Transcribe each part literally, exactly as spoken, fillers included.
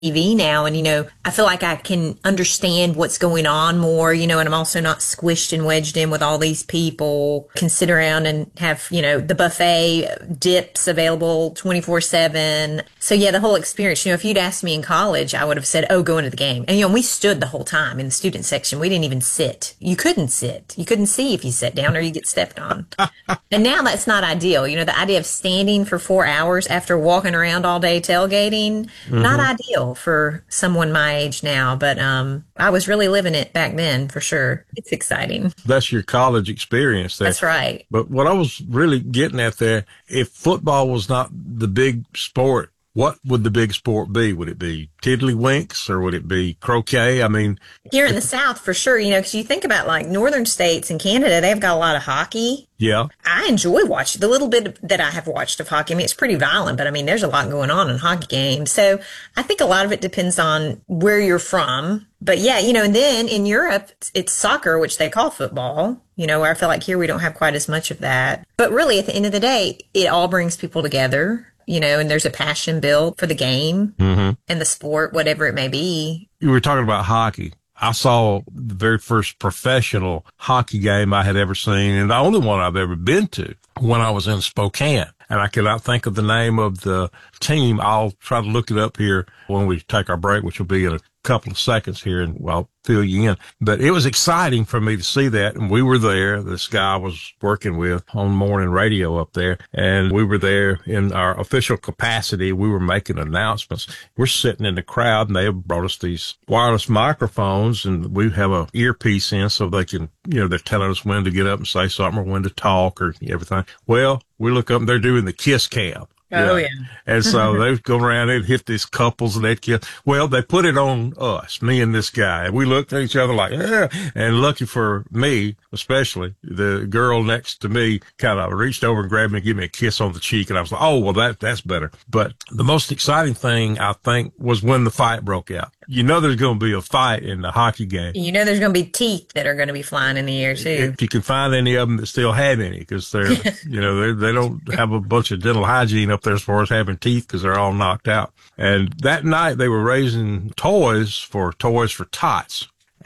V now. And, you know, I feel like I can understand what's going on more, you know, and I'm also not squished and wedged in with all these people, can sit around and have, you know, the buffet dips available twenty-four seven. So yeah, the whole experience, you know, if you'd asked me in college, I would have said, oh, go into the game. And, you know, we stood the whole time in the student section. We didn't even sit. You couldn't sit. You couldn't see if you sat down or you get stepped on. And now that's not ideal. You know, the idea of standing for four hours after walking around all day tailgating, mm-hmm. not ideal for someone my age now, but um, I was really living it back then for sure. It's exciting. That's your college experience there. That's right. But what I was really getting at there, if football was not the big sport, what would the big sport be? Would it be tiddlywinks or would it be croquet? I mean, here in the South, for sure, you know, because you think about like northern states in Canada, they've got a lot of hockey. Yeah. I enjoy watching the little bit that I have watched of hockey. I mean, it's pretty violent, but I mean, there's a lot going on in hockey games. So I think a lot of it depends on where you're from. But yeah, you know, and then in Europe, it's, it's soccer, which they call football, you know, where I feel like here we don't have quite as much of that. But really, at the end of the day, it all brings people together. You know, and there's a passion built for the game mm-hmm. and the sport, whatever it may be. You were talking about hockey. I saw the very first professional hockey game I had ever seen, and the only one I've ever been to, when I was in Spokane. And I cannot think of the name of the team. I'll try to look it up here when we take our break, which will be in a couple of seconds here, and I'll fill you in. But it was exciting for me to see that. And we were there. This guy I was working with on morning radio up there. And we were there in our official capacity. We were making announcements. We're sitting in the crowd, and they have brought us these wireless microphones, and we have a earpiece in so they can, you know, they're telling us when to get up and say something or when to talk or everything. Well, we look up and they're doing the kiss cam. Oh, yeah. yeah. And so they'd go around, they'd hit these couples and they'd kiss. Well, they put it on us, me and this guy. And we looked at each other like, yeah. And lucky for me, especially, the girl next to me kind of reached over and grabbed me and gave me a kiss on the cheek. And I was like, oh, well, that that's better. But the most exciting thing, I think, was when the fight broke out. You know there's going to be a fight in the hockey game. You know there's going to be teeth that are going to be flying in the air, too. If you can find any of them that still have any, because they're, you know, they they don't have a bunch of dental hygiene up there as far as having teeth because they're all knocked out. And that night they were raising toys for Toys for Tots.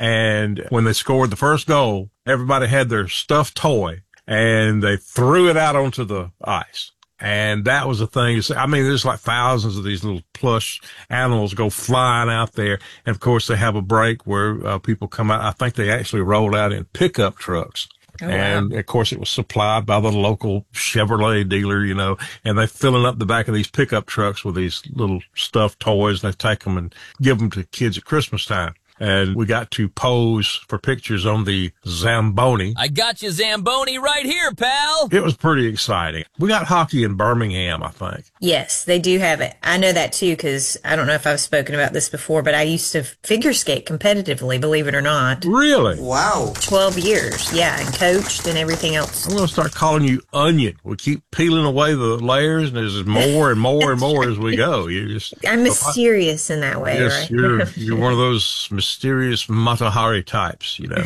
And when they scored the first goal, everybody had their stuffed toy and they threw it out onto the ice. And that was the thing. I mean, there's like thousands of these little plush animals go flying out there. And of course, they have a break where uh, people come out. I think they actually rolled out in pickup trucks. Oh, and wow. Of course, it was supplied by the local Chevrolet dealer, you know, and they're filling up the back of these pickup trucks with these little stuffed toys. And they take them and give them to kids at Christmas time. And we got to pose for pictures on the Zamboni. I got you, Zamboni, right here, pal. It was pretty exciting. We got hockey in Birmingham, I think. Yes, they do have it. I know that, too, because I don't know if I've spoken about this before, but I used to figure skate competitively, believe it or not. Really? Wow. twelve years, yeah, and coached and everything else. I'm going to start calling you Onion. We keep peeling away the layers, and there's more and more and more as we go. You just I'm mysterious in that way, yes, right? you're, you're one of those mysterious Mata Hari types, you know.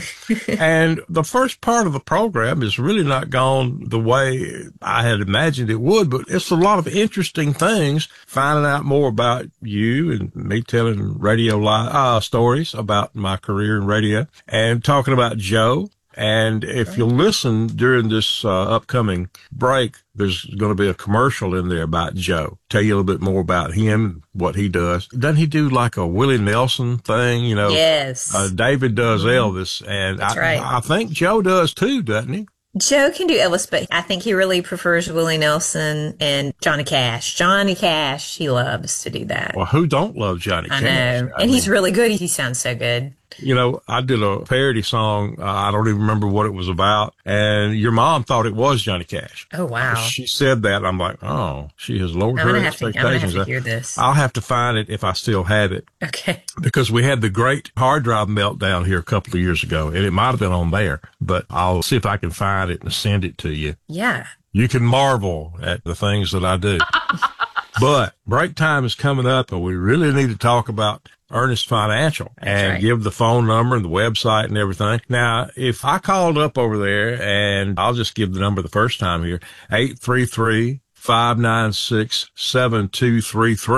And the first part of the program is really not gone the way I had imagined it would, but it's a lot of interesting things, finding out more about you and me telling radio live, uh, stories about my career in radio and talking about Joe. And if you listen during this uh, upcoming break, there's going to be a commercial in there about Joe. Tell you a little bit more about him, what he does. Doesn't he do like a Willie Nelson thing? You know, yes. Uh, David does Elvis, and That's I, right. I think Joe does too, doesn't he? Joe can do Elvis, but I think he really prefers Willie Nelson and Johnny Cash. Johnny Cash, he loves to do that. Well, who don't love Johnny I Cash? know. I and mean, he's really good. He sounds so good. You know, I did a parody song. Uh, I don't even remember what it was about. And your mom thought it was Johnny Cash. Oh, wow. She said that. I'm like, oh, she has lowered I'm her gonna have to, I'm going to expectations. have to hear this. I'll have to find it if I still have it. Okay. Because we had the great hard drive meltdown here a couple of years ago, and it might have been on there. But I'll see if I can find it and send it to you. Yeah. You can marvel at the things that I do. But break time is coming up, and we really need to talk about Ernest Financial That's and right. give the phone number and the website and everything. Now, if I called up over there, and I'll just give the number the first time here, eight three three, five nine six, seven two three three.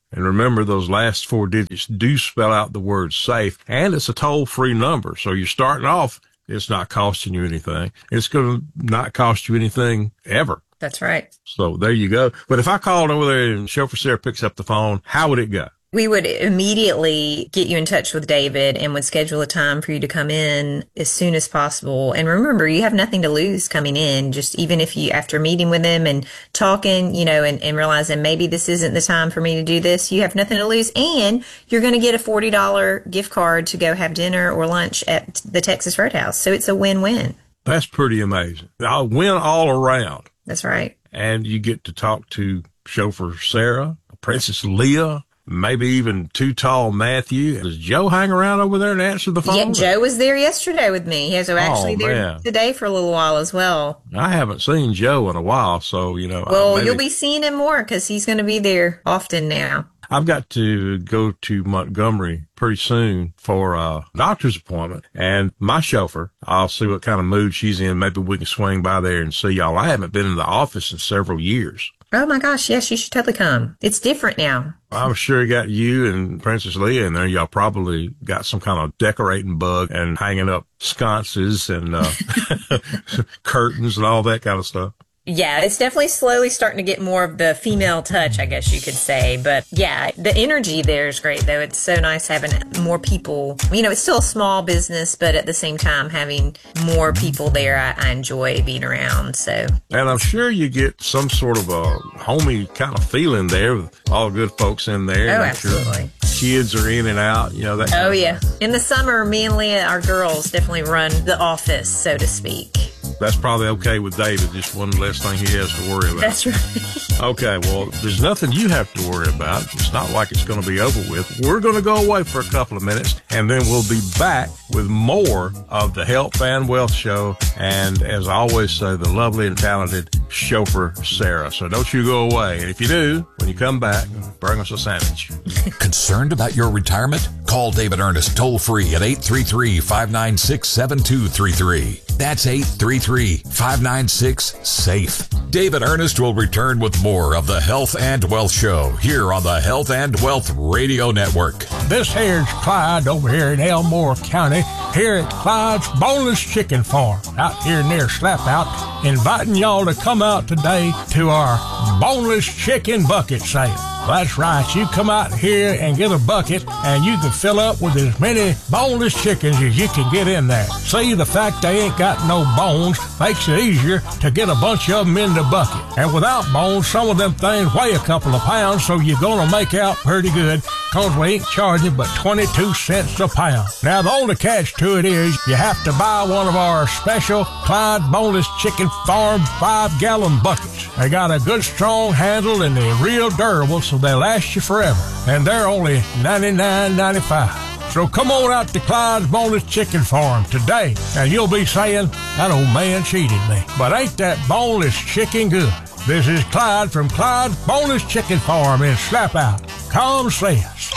And remember, those last four digits do spell out the word safe, and it's a toll-free number. So you're starting off, it's not costing you anything. It's going to not cost you anything ever. That's right. So there you go. But if I called over there and Chauffeur Sarah picks up the phone, how would it go? We would immediately get you in touch with David and would schedule a time for you to come in as soon as possible. And remember, you have nothing to lose coming in. Just even if you, after meeting with him and talking, you know, and, and realizing maybe this isn't the time for me to do this, you have nothing to lose. And you're going to get a forty dollars gift card to go have dinner or lunch at the Texas Roadhouse. So it's a win-win. That's pretty amazing. I'll win all around. That's right. And you get to talk to Chauffeur Sarah, Princess Leah, maybe even Too Tall Matthew. Does Joe hang around over there and answer the phone? Yeah, Joe was there yesterday with me. He was actually oh, there man. today for a little while as well. I haven't seen Joe in a while, so, you know. Well, maybe... you'll be seeing him more because he's going to be there often now. I've got to go to Montgomery pretty soon for a doctor's appointment, and my chauffeur, I'll see what kind of mood she's in. Maybe we can swing by there and see y'all. I haven't been in the office in several years. Oh my gosh, yes, you should totally come. It's different now. I'm sure you got you and Princess Leah in there. Y'all probably got some kind of decorating bug and hanging up sconces and uh, curtains and all that kind of stuff. Yeah, it's definitely slowly starting to get more of the female touch, I guess you could say. But yeah, the energy there is great, though. It's so nice having more people. You know, it's still a small business, but at the same time, having more people there, I, I enjoy being around. So, and I'm sure you get some sort of a homey kind of feeling there with all good folks in there. Oh, I'm absolutely. Sure kids are in and out, you know. That oh, yeah. In the summer, me and Leah, our girls, definitely run the office, so to speak. That's probably okay with David. Just one less thing he has to worry about. That's right. Okay, well, there's nothing you have to worry about. It's not like it's going to be over with. We're going to go away for a couple of minutes, and then we'll be back with more of the Health and Wealth Show. And as I always say, the lovely and talented Chauffeur Sarah. So don't you go away. And if you do, when you come back, bring us a sandwich. Concerned about your retirement? Call David Ernest toll free at eight three three, five nine six, seven two three three. That's eight three three, five nine six, SAFE. David Ernest will return with more of the Health and Wealth Show here on the Health and Wealth Radio Network. This here's Clyde over here in Elmore County, here at Clyde's Boneless Chicken Farm, out here near Slapout, inviting y'all to come out today to our Boneless Chicken Bucket Sale. That's right, you come out here and get a bucket, and you can fill up with as many boneless chickens as you can get in there. See, the fact they ain't got no bones makes it easier to get a bunch of them in the bucket. And without bones, some of them things weigh a couple of pounds, so you're gonna make out pretty good, cause we ain't charging but twenty-two cents a pound. Now, the only catch to it is you have to buy one of our special Clyde Boneless Chicken Farm five-gallon buckets. They got a good strong handle and they're real durable, so they last you forever. And they're only ninety-nine ninety-five. So come on out to Clyde's Boneless Chicken Farm today, and you'll be saying, that old man cheated me. But ain't that boneless chicken good? This is Clyde from Clyde Boneless Chicken Farm in Slapout. Come see us.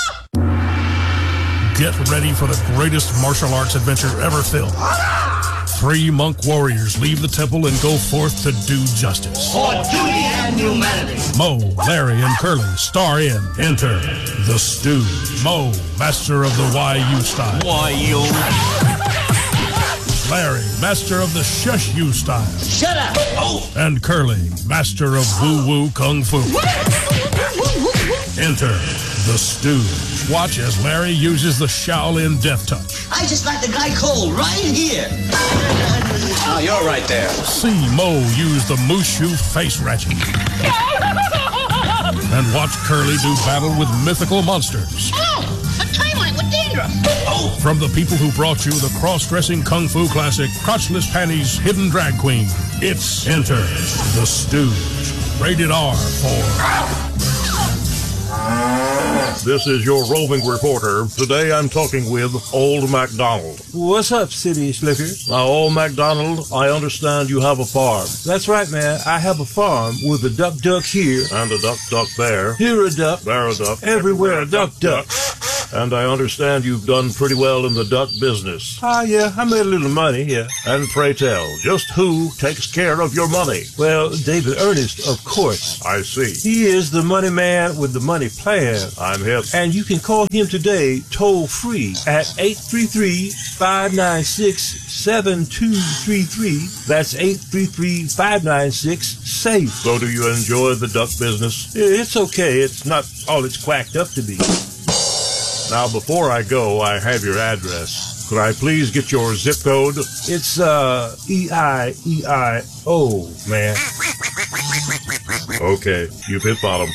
Get ready for the greatest martial arts adventure ever filmed. Three monk warriors leave the temple and go forth to do justice. For duty and humanity. Mo, Larry, and Curly star in Enter the Stooge. Mo, master of the Y U style. Y U. Larry, master of the Shush You style. Shut up. Oh. And Curly, master of Woo Woo Kung Fu. Enter the Stooge. Watch as Larry uses the Shaolin Death Touch. I just like the guy cold right here. Oh, you're right there. See Mo use the Mushu Face Ratchet. And watch Curly do battle with mythical monsters. Oh, a timeline with dandruff. Oh. From the people who brought you the cross-dressing kung fu classic, Crotchless Panties Hidden Drag Queen, it's Enter the Stooge. Rated R for... This is your roving reporter. Today I'm talking with Old MacDonald. What's up, City Slicker? Now, Old MacDonald, I understand you have a farm. That's right, man. I have a farm with a duck duck here. And a duck duck there. Here a duck. There a duck. Everywhere a duck duck. And I understand you've done pretty well in the duck business. Ah, yeah, I made a little money, yeah. And pray tell, just who takes care of your money? Well, David Ernest, of course. I see. He is the money man with the money plan. I'm hip. And you can call him today toll free at eight three three, five nine six, seven two three three. That's eight three three, five nine six, SAFE. So do you enjoy the duck business? It's okay. It's not all it's quacked up to be. Now, before I go, I have your address. Could I please get your zip code? It's, uh, E I E I O, man. Okay, you've hit bottom.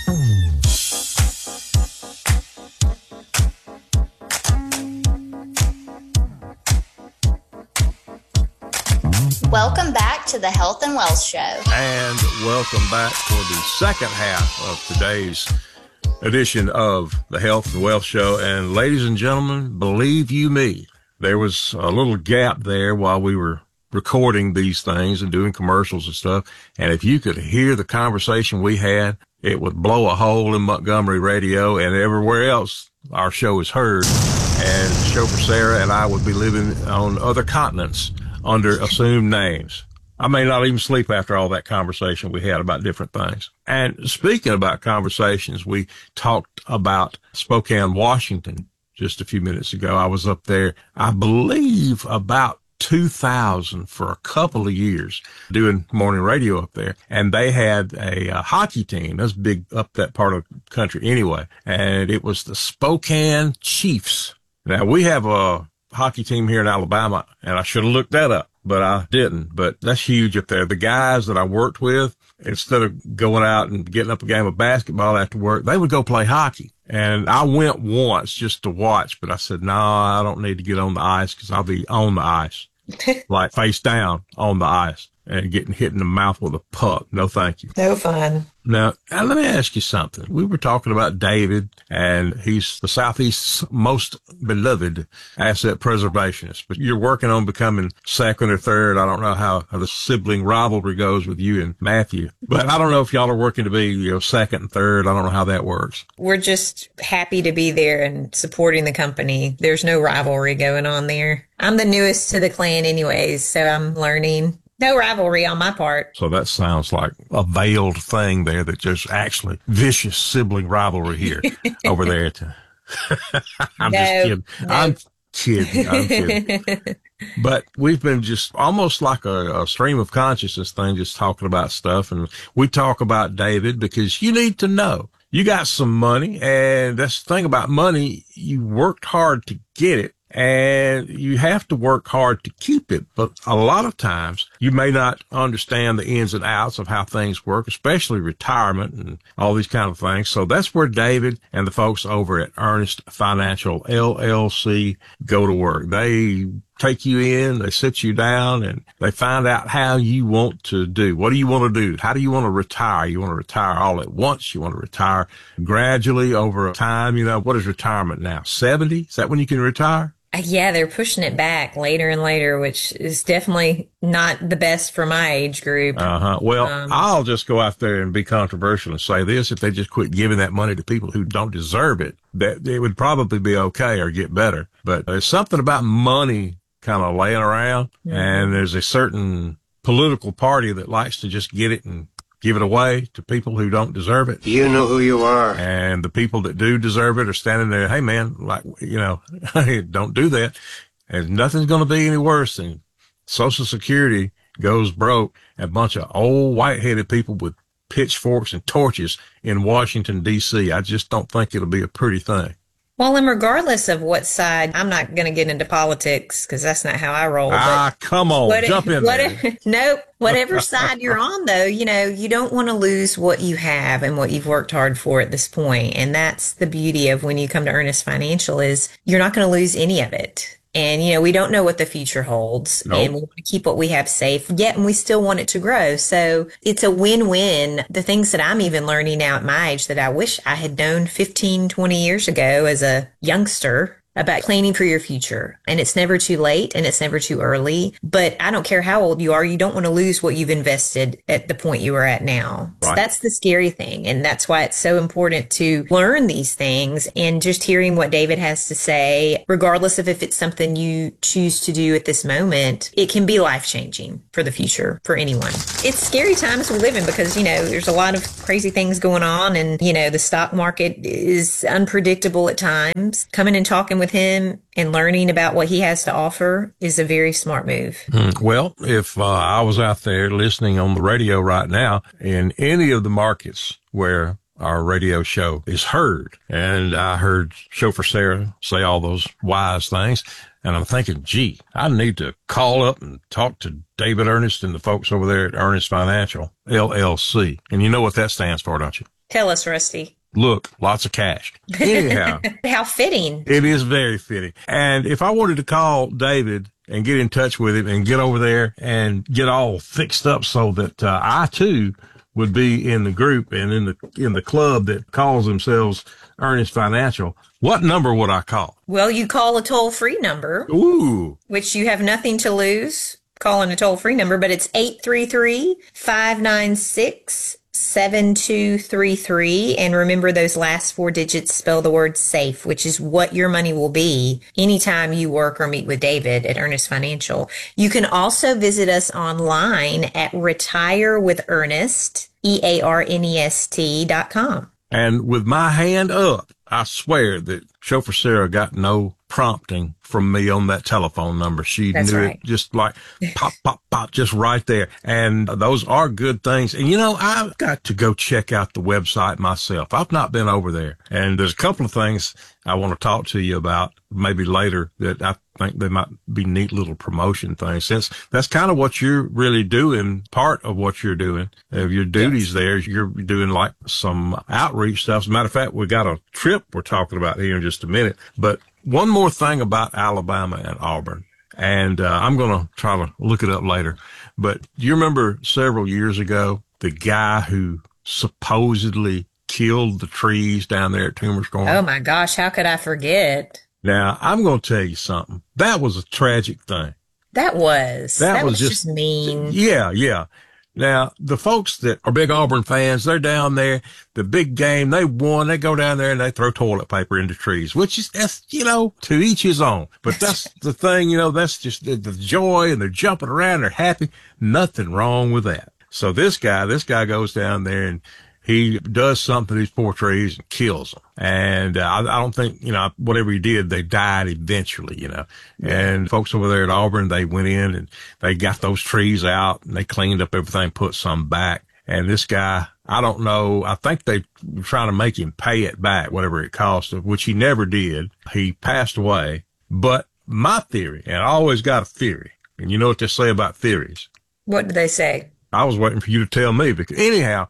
Welcome back to the Health and Wealth Show. And welcome back for the second half of today's edition of the Health and Wealth Show. And ladies and gentlemen, believe you me, there was a little gap there while we were recording these things and doing commercials and stuff. And if you could hear the conversation we had, it would blow a hole in Montgomery radio and everywhere else our show is heard. And chauffeur Sarah and I would be living on other continents under assumed names. I may not even sleep after all that conversation we had about different things. And speaking about conversations, we talked about Spokane, Washington just a few minutes ago. I was up there, I believe, about two thousand for a couple of years doing morning radio up there. And they had a, a hockey team. That's big up that part of the country anyway. And it was the Spokane Chiefs. Now, we have a hockey team here in Alabama, and I should have looked that up, but I didn't. But that's huge up there. The guys that I worked with, instead of going out and getting up a game of basketball after work, they would go play hockey. And I went once just to watch, but I said, no, nah, I don't need to get on the ice because I'll be on the ice, like face down on the ice and getting hit in the mouth with a puck. No, thank you. No fun. Now, now, let me ask you something. We were talking about David, and he's the Southeast's most beloved asset preservationist. But you're working on becoming second or third. I don't know how, how the sibling rivalry goes with you and Matthew. But I don't know if y'all are working to be, you know, second and third. I don't know how that works. We're just happy to be there and supporting the company. There's no rivalry going on there. I'm the newest to the clan anyways, so I'm learning. No rivalry on my part. So that sounds like a veiled thing there that just actually vicious sibling rivalry here over there. To, I'm no, just kidding. No. I'm kidding. I'm kidding. But we've been just almost like a, a stream of consciousness thing, just talking about stuff. And we talk about David because you need to know you got some money. And that's the thing about money. You worked hard to get it. And you have to work hard to keep it. But a lot of times you may not understand the ins and outs of how things work, especially retirement and all these kind of things. So that's where David and the folks over at Ernest Financial L L C go to work. They take you in, they sit you down, and they find out how you want to do. What do you want to do? How do you want to retire? You want to retire all at once? You want to retire gradually over time? You know, what is retirement now? seventy? Is that when you can retire? Yeah, they're pushing it back later and later, which is definitely not the best for my age group. Uh-huh. Well, um, I'll just go out there and be controversial and say this. If they just quit giving that money to people who don't deserve it, that it would probably be okay or get better. But there's something about money kind of laying around, mm-hmm. and there's a certain political party that likes to just get it and give it away to people who don't deserve it. You know who you are. And the people that do deserve it are standing there, hey, man, like, you know, don't do that. And nothing's going to be any worse than Social Security goes broke, and a bunch of old white-headed people with pitchforks and torches in Washington, D C. I just don't think it'll be a pretty thing. Well, and regardless of what side, I'm not going to get into politics because that's not how I roll. Ah, come on, what, jump in whatever, there. Nope. Whatever side you're on, though, you know, you don't want to lose what you have and what you've worked hard for at this point. And that's the beauty of when you come to Ernest Financial is you're not going to lose any of it. And, you know, we don't know what the future holds, nope. and we want to keep what we have safe, yet, and we still want it to grow. So it's a win-win. The things that I'm even learning now at my age that I wish I had known fifteen, twenty years ago as a youngster about planning for your future. And it's never too late and it's never too early. But I don't care how old you are, you don't want to lose what you've invested at the point you are at now. Right. So that's the scary thing. And that's why it's so important to learn these things. And just hearing what David has to say, regardless of if it's something you choose to do at this moment, it can be life-changing for the future for anyone. It's scary times we live in because, you know, there's a lot of crazy things going on and, you know, the stock market is unpredictable at times. Coming and talking with him and learning about what he has to offer is a very smart move. Mm, well, if uh, I was out there listening on the radio right now in any of the markets where our radio show is heard, and I heard Chauffeur Sarah say all those wise things, and I'm thinking, gee, I need to call up and talk to David Ernest and the folks over there at Ernest Financial, L L C. And you know what that stands for, don't you? Tell us, Rusty. Look, lots of cash. Anyhow. How fitting. It is very fitting. And if I wanted to call David and get in touch with him and get over there and get all fixed up so that uh, I too would be in the group and in the in the club that calls themselves Ernest Financial, what number would I call? Well, you call a toll-free number. Ooh. Which you have nothing to lose calling a toll-free number, but it's eight three three, five nine six, seven two three three. And remember, those last four digits spell the word SAFE, which is what your money will be anytime you work or meet with David at Ernest Financial. You can also visit us online at retire with ernest, E A R N E S T dot com. And with my hand up, I swear that Chauffeur Sarah got no prompting from me on that telephone number. She That's knew right. it just like pop, pop, pop, just right there. And those are good things. And, you know, I've got to go check out the website myself. I've not been over there. And there's a couple of things I want to talk to you about maybe later that I think they might be neat little promotion things, since that's kind of what you're really doing, part of what you're doing. Of your duties yes. there, you're doing like some outreach stuff. As a matter of fact, we got a trip we're talking about here in just a minute. But one more thing about Alabama and Auburn, and uh, I'm going to try to look it up later. But do you remember several years ago, the guy who supposedly killed the trees down there at Toomer's Corner? Oh, my gosh. How could I forget? Now, I'm going to tell you something. That was a tragic thing. That was. That, that was, was just, just mean. Yeah, yeah. Now, the folks that are big Auburn fans, they're down there, the big game, they won, they go down there and they throw toilet paper into trees, which is, that's, you know, to each his own. But that's the thing, you know, that's just the, the joy, and they're jumping around, they're happy. Nothing wrong with that. So this guy, this guy goes down there and he does something to these poor trees and kills them. And uh, I, I don't think, you know, whatever he did, they died eventually, you know. And folks over there at Auburn, they went in and they got those trees out and they cleaned up everything, put some back. And this guy, I don't know, I think they were trying to make him pay it back, whatever it cost him, which he never did. He passed away. But my theory, and I always got a theory, and you know what they say about theories. What do they say? I was waiting for you to tell me, because anyhow,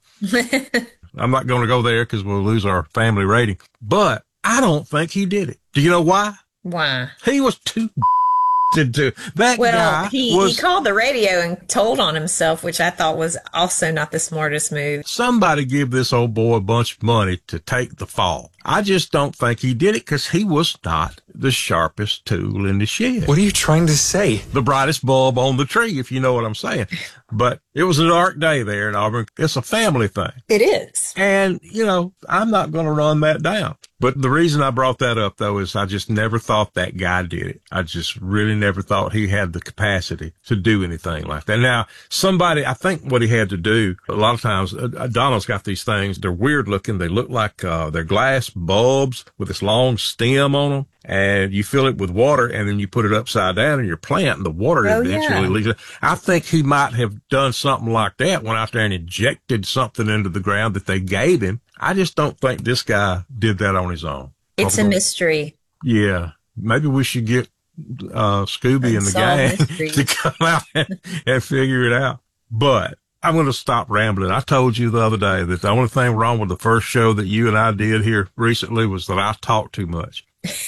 I'm not going to go there because we'll lose our family rating. But I don't think he did it. Do you know why? Why? He was too into that well, guy. He, was, he called the radio and told on himself, which I thought was also not the smartest move. Somebody give this old boy a bunch of money to take the fall. I just don't think he did it because he was not the sharpest tool in the shed. What are you trying to say? The brightest bulb on the tree, if you know what I'm saying. But it was a dark day there in Auburn. It's a family thing. It is. And, you know, I'm not going to run that down. But the reason I brought that up, though, is I just never thought that guy did it. I just really never thought he had the capacity to do anything like that. Now, somebody, I think what he had to do, a lot of times, uh, Donald's got these things. They're weird looking. They look like uh, they're glass bulbs with this long stem on them. And you fill it with water, and then you put it upside down in your plant, and the water oh, eventually yeah. leaks. I think he might have done something like that, went out there and injected something into the ground that they gave him. I just don't think this guy did that on his own. It's Probably. a mystery. Yeah. Maybe we should get uh Scooby and the gang to come out and, and figure it out. But I'm going to stop rambling. I told you the other day that the only thing wrong with the first show that you and I did here recently was that I talked too much.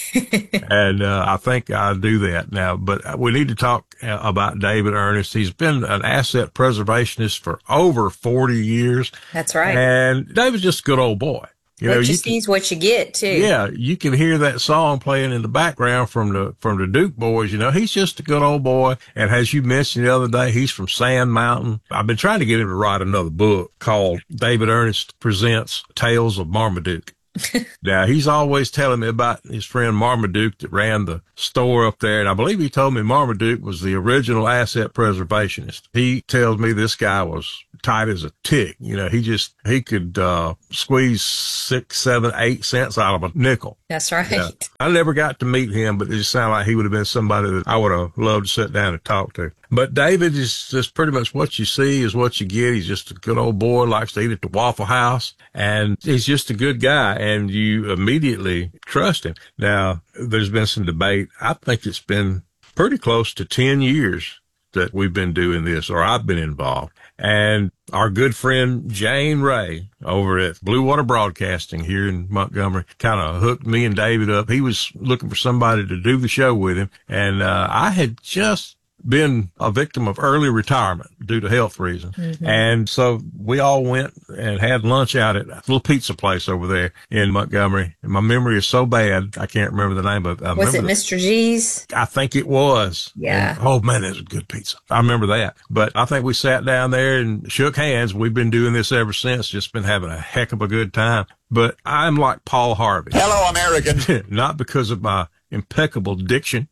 and uh, I think I do that now. But we need to talk uh, about David Ernest. He's been an asset preservationist for over forty years. That's right. And David's just a good old boy. You What know, you, you see is what you get, too. Yeah, you can hear that song playing in the background from the from the Duke boys. You know, he's just a good old boy. And as you mentioned the other day, he's from Sand Mountain. I've been trying to get him to write another book called David Ernest Presents Tales of Marmaduke. Now, he's always telling me about his friend Marmaduke that ran the store up there. And I believe he told me Marmaduke was the original asset preservationist. He tells me this guy was tight as a tick. You know, he just, he could, uh, squeeze six, seven, eight cents out of a nickel. That's right. Yeah. I never got to meet him, but it just sounded like he would have been somebody that I would have loved to sit down and talk to. But David is just pretty much what you see is what you get. He's just a good old boy, likes to eat at the Waffle House, and he's just a good guy, and you immediately trust him. Now, there's been some debate. I think it's been pretty close to ten years that we've been doing this, or I've been involved. And our good friend Jane Ray over at Blue Water Broadcasting here in Montgomery kind of hooked me and David up. He was looking for somebody to do the show with him. And uh, I had just been a victim of early retirement due to health reasons. Mm-hmm. And so we all went and had lunch out at a little pizza place over there in Montgomery. And my memory is so bad, I can't remember the name of it. I was it the, Mister G's? I think it was. Yeah. And, oh, man, that was a good pizza. I remember that. But I think we sat down there and shook hands. We've been doing this ever since, just been having a heck of a good time. But I'm like Paul Harvey. Hello, American. Not because of my impeccable diction.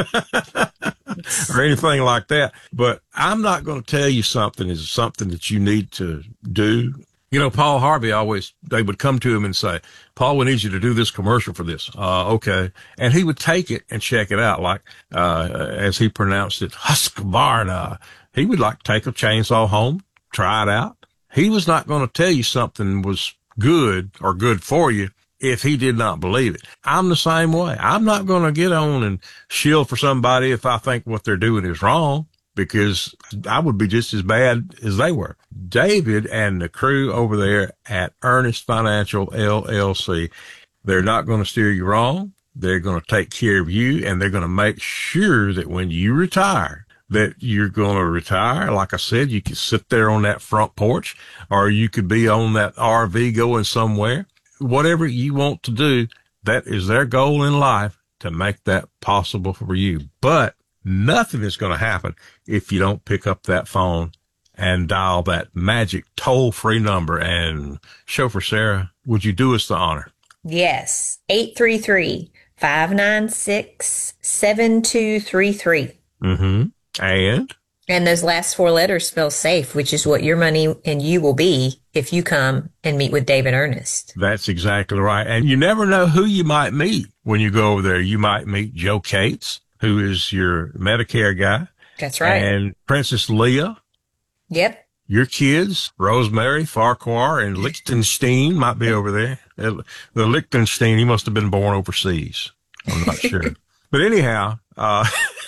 or anything like that. But I'm not going to tell you something is something that you need to do. You know, Paul Harvey always, they would come to him and say, Paul, we need you to do this commercial for this. Uh, okay. And he would take it and check it out. Like, uh, as he pronounced it, Husqvarna. He would like take a chainsaw home, try it out. He was not going to tell you something was good or good for you if he did not believe it. I'm the same way. I'm not going to get on and shield for somebody if I think what they're doing is wrong, because I would be just as bad as they were. David and the crew over there at Ernest Financial L L C, they're not going to steer you wrong. They're going to take care of you, and they're going to make sure that when you retire, that you're going to retire. Like I said, you could sit there on that front porch, or you could be on that R V going somewhere. Whatever you want to do, that is their goal in life, to make that possible for you. But nothing is going to happen if you don't pick up that phone and dial that magic toll-free number. And Chauffeur Sarah, would you do us the honor? Yes. eight three three, five nine six, seven two three three. Mm-hmm. And? And those last four letters spell SAFE, which is what your money and you will be if you come and meet with David Ernest. That's exactly right. And you never know who you might meet when you go over there. You might meet Joe Cates, who is your Medicare guy. That's right. And Princess Leah. Yep. Your kids, Rosemary, Farquhar, and Liechtenstein might be over there. The Liechtenstein, he must have been born overseas. I'm not sure. But anyhow, uh,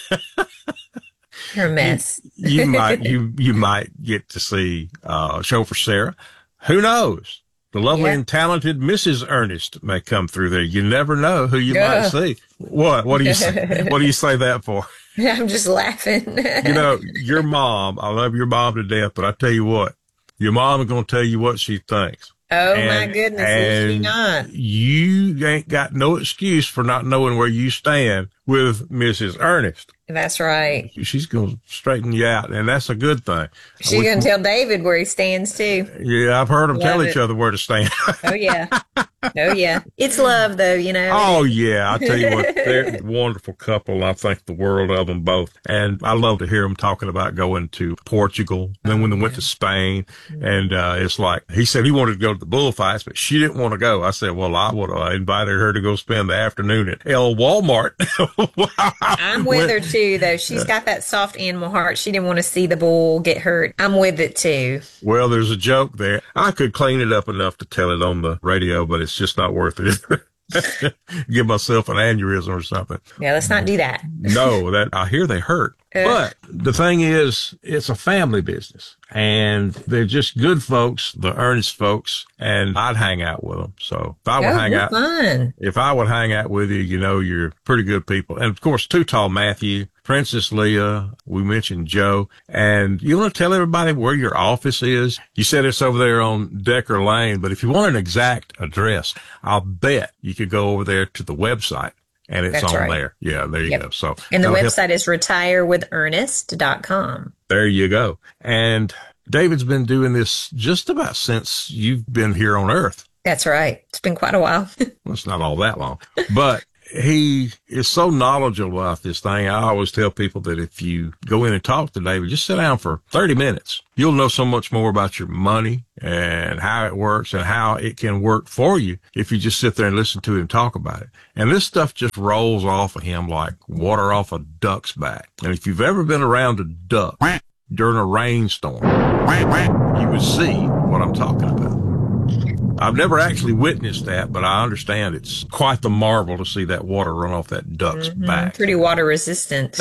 you're a mess. you, you might, you, you might get to see, uh, Chauffeur Sarah. Who knows? The lovely yeah. and talented Missus Ernest may come through there. You never know who you yeah. might see. What? What do you say? What do you say that for? I'm just laughing. You know, your mom, I love your mom to death, but I tell you what, your mom is going to tell you what she thinks. Oh, and, my goodness, is she not? You ain't got no excuse for not knowing where you stand with Missus Ernest. That's right. She's going to straighten you out, and that's a good thing. She's going to tell David where he stands, too. Yeah, I've heard them love tell it. each other where to stand. Oh, yeah. Oh, yeah. It's love, though, you know. Oh, yeah. I tell you what, they're a wonderful couple, and I think the world of them both. And I love to hear them talking about going to Portugal. Then when they went to Spain, and uh, it's like, he said he wanted to go to the bullfights, but she didn't want to go. I said, well, I would have invited her to go spend the afternoon at El Walmart. I'm with her, too, though. She's got that soft animal heart. She didn't want to see the bull get hurt. I'm with it, too. Well, there's a joke there. I could clean it up enough to tell it on the radio, but it's just not worth it. Give myself an aneurysm or something. Yeah, let's not do that. No, that I hear they hurt. Uh, but the thing is, it's a family business, and they're just good folks, the Ernest folks, and I'd hang out with them. So if I would oh, hang out, fun. if I would hang out with you, you know, you're pretty good people. And of course, Too Tall Matthew Princess Leah. We mentioned Joe. And you want to tell everybody where your office is? You said it's over there on Decker Lane, but if you want an exact address, I'll bet you could go over there to the website. And it's That's on right. there. Yeah, there you Yep. go. So, And the that'll website help. is retire with ernest dot com. There you go. And David's been doing this just about since you've been here on Earth. That's right. It's been quite a while. Well, it's not all that long, but he is so knowledgeable about this thing. I always tell people that if you go in and talk to David, just sit down for thirty minutes. You'll know so much more about your money and how it works and how it can work for you if you just sit there and listen to him talk about it. And this stuff just rolls off of him like water off a duck's back. And if you've ever been around a duck during a rainstorm, you would see what I'm talking about. I've never actually witnessed that, but I understand it's quite the marvel to see that water run off that duck's Mhm. back. Pretty water resistant.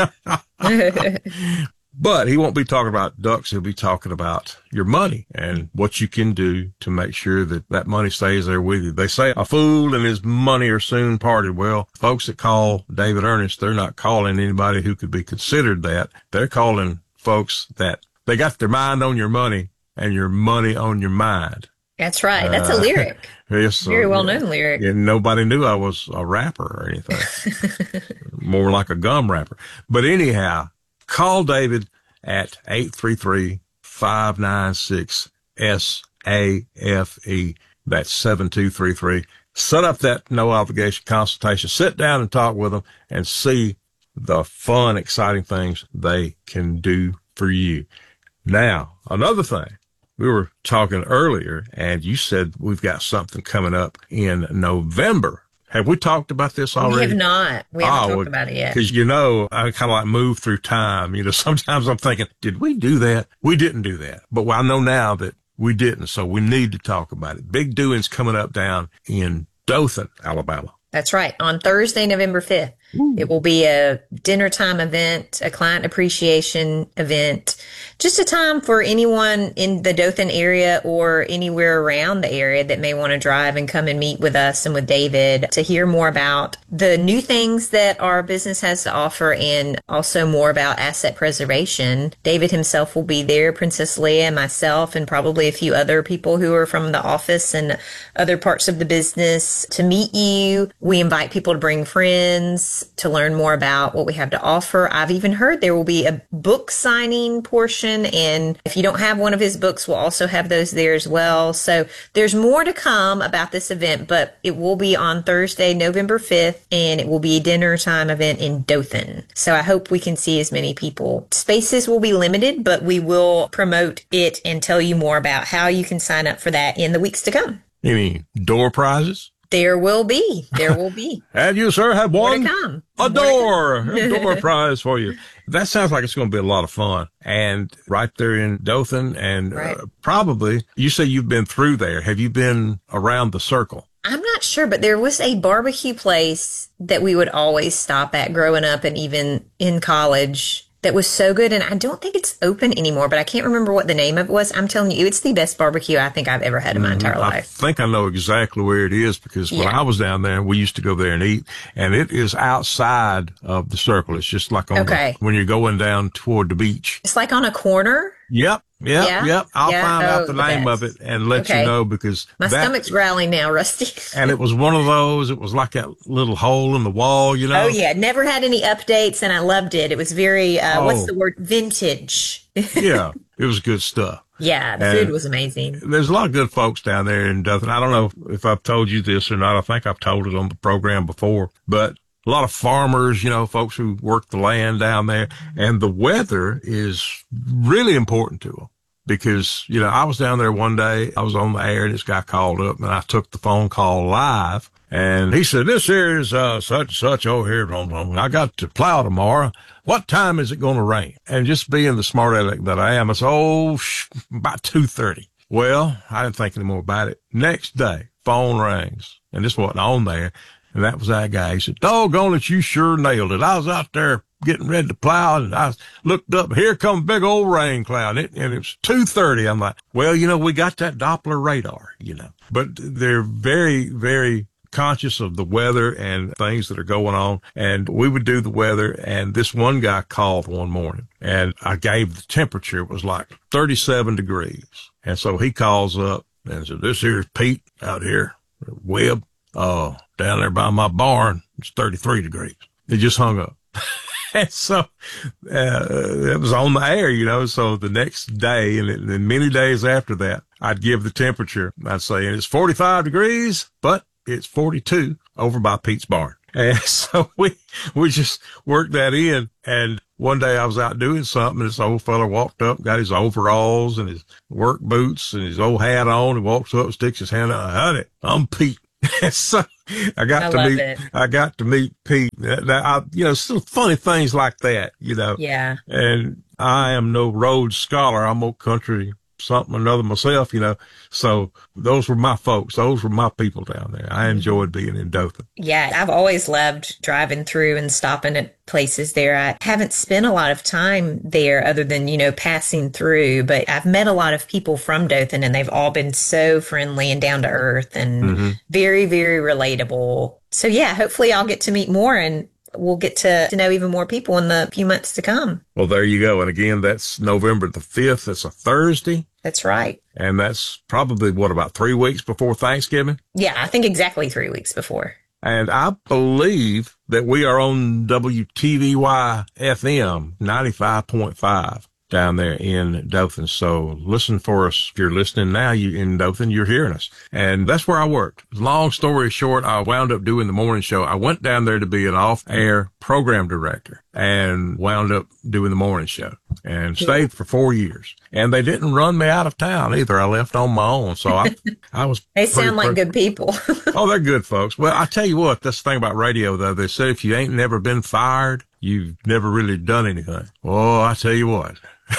But he won't be talking about ducks. He'll be talking about your money and what you can do to make sure that that money stays there with you. They say a fool and his money are soon parted. Well, folks that call David Ernest, they're not calling anybody who could be considered that. They're calling folks that they got their mind on your money and your money on your mind. That's right. That's a Uh, lyric. Yes, Very uh, well known lyric. And nobody knew I was a rapper or anything. More like a gum rapper. But anyhow, call David at eight three three, five nine six, S A F E. That's seven two three three. Set up that no obligation consultation. Sit down and talk with them and see the fun, exciting things they can do for you. Now, another thing. We were talking earlier, and you said we've got something coming up in November. Have we talked about this already? We have not. We haven't Oh, talked well, about it yet. Because, you know, I kind of like move through time. You know, sometimes I'm thinking, did we do that? We didn't do that. But I know now that we didn't, so we need to talk about it. Big doings coming up down in Dothan, Alabama. That's right. On Thursday, November fifth, it will be a dinner time event, a client appreciation event, just a time for anyone in the Dothan area or anywhere around the area that may want to drive and come and meet with us and with David to hear more about the new things that our business has to offer and also more about asset preservation. David himself will be there, Princess Leah, myself, and probably a few other people who are from the office and other parts of the business to meet you. We invite people to bring friends to learn more about what we have to offer. I've even heard there will be a book signing portion, and if you don't have one of his books, we'll also have those there as well. So there's more to come about this event, but it will be on Thursday, November fifth, and it will be a dinner time event in Dothan. So I hope we can see as many people. Spaces will be limited, but we will promote it and tell you more about how you can sign up for that in the weeks to come. Any door prizes? There will be. There will be. And you, sir, have More one? to come. A More to door. come. A door prize for you. That sounds like it's going to be a lot of fun. And right there in Dothan, and Right. uh, probably, you say you've been through there. Have you been around the circle? I'm not sure, but there was a barbecue place that we would always stop at growing up and even in college that was so good. And I don't think it's open anymore, but I can't remember what the name of it was. I'm telling you, it's the best barbecue I think I've ever had in my entire I life. think I know exactly where it is because when Yeah. I was down there, we used to go there and eat, and it is outside of the circle. It's just like on Okay. the, when you're going down toward the beach. It's like on a corner. Yep, yep, Yeah? yep. I'll Yeah? find Oh, out the the name best. of it and let Okay. you know because My that, stomach's growling now, Rusty. and it was one of those, it was like that little hole in the wall, you know? Oh, yeah. Never had any updates, and I loved it. It was very, uh, what's Oh. the word? Vintage. Yeah, it was good stuff. Yeah, the And food was amazing. There's a lot of good folks down there in Dothan. I don't know if I've told you this or not. I think I've told it on the program before, but a lot of farmers, you know, folks who work the land down there, and the weather is really important to them. Because, you know, I was down there one day, I was on the air, and this guy called up, and I took the phone call live, and he said, this here is uh, such and such over here. I got to plow tomorrow. What time is it going to rain? And just being the smart aleck that I am, I said, oh, sh- about two thirty. Well, I didn't think any more about it. Next day, phone rings, and this wasn't on there, and that was that guy. He said, doggone it, you sure nailed it. I was out there getting ready to plow, and I looked up, here come a big old rain cloud, and it, and it was two thirty. I'm like, well, you know, we got that Doppler radar, you know. But they're very, very conscious of the weather and things that are going on. And we would do the weather. And this one guy called one morning and I gave the temperature. It was like thirty-seven degrees. And so he calls up and said, this here's Pete out here, Webb, uh, down there by my barn. It's thirty-three degrees. He just hung up. And so, uh, it was on the air, you know, so the next day and then many days after that, I'd give the temperature. I'd say it's forty-five degrees, but it's forty-two over by Pete's barn. And so we, we just worked that in. And one day I was out doing something and this old fella walked up, got his overalls and his work boots and his old hat on and walks up, sticks his hand out. Honey, I'm Pete. And so I got I to love meet, it. I got to meet Pete. Now, I, you know, still funny things like that, you know. Yeah. And I am no Rhodes Scholar. I'm old country something or another myself, you know. So those were my folks. Those were my people down there. I enjoyed being in Dothan. Yeah, I've always loved driving through and stopping at places there. I haven't spent a lot of time there other than, you know, passing through, but I've met a lot of people from Dothan and they've all been so friendly and down to earth and mm-hmm. very, very relatable. So yeah, hopefully I'll get to meet more and we'll get to, to know even more people in the few months to come. Well, there you go. And again, that's November the fifth. That's a Thursday. That's right. And that's probably, what, about three weeks before Thanksgiving? Yeah, I think exactly three weeks before. And I believe that we are on W T V Y F M ninety-five point five down there in Dothan. So listen for us. If you're listening now, you in Dothan, you're hearing us. And that's where I worked. Long story short, I wound up doing the morning show. I went down there to be an off-air program director and wound up doing the morning show and stayed for four years. And they didn't run me out of town either. I left on my own. So I, I was. They sound like pretty, good people. Oh, they're good folks. Well, I tell you what, that's the thing about radio though. They said if you ain't never been fired, you've never really done anything. Oh, I tell you what.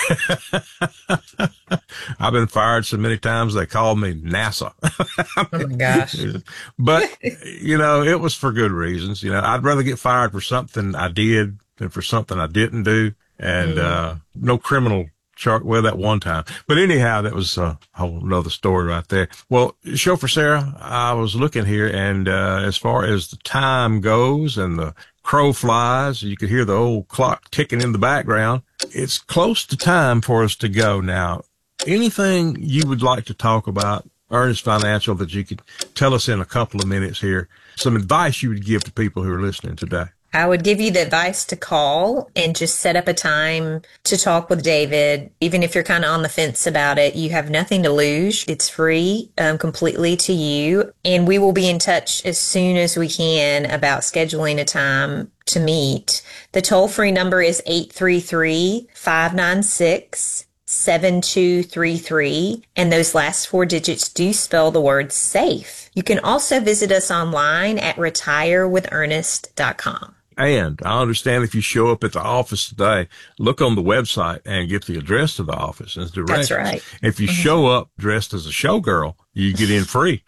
I've been fired so many times they called me NASA. Oh my gosh. But, you know, it was for good reasons. You know, I'd rather get fired for something I did than for something I didn't do. And, mm. uh, no criminal chart. Well, that one time. But anyhow, that was a whole nother story right there. Well, Chauffeur Sarah, I was looking here and, uh, as far as the time goes and the crow flies, you could hear the old clock ticking in the background. It's close to time for us to go now. Anything you would like to talk about, Ernest Financial, that you could tell us in a couple of minutes here? Some advice you would give to people who are listening today? I would give you the advice to call and just set up a time to talk with David. Even if you're kind of on the fence about it, you have nothing to lose. It's free, um, completely to you. And we will be in touch as soon as we can about scheduling a time to meet. The toll-free number is eight three three, five nine six, seven two three three. And those last four digits do spell the word SAFE. You can also visit us online at retire with ernest dot com. And I understand if you show up at the office today, look on the website and get the address to the office and directions. That's right. If you mm-hmm. show up dressed as a showgirl, you get in free,